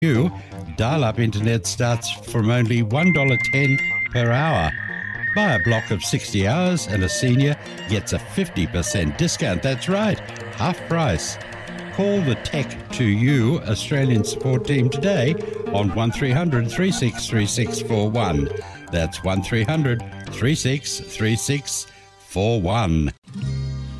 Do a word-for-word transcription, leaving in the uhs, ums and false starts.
You dial-up internet starts from only one dollar ten per hour. Buy a block of sixty hours and a senior gets a fifty percent discount. That's right, half price. Call the Tech to You Australian support team today on one three hundred, three six three six four one. That's one three hundred, three six three six four one.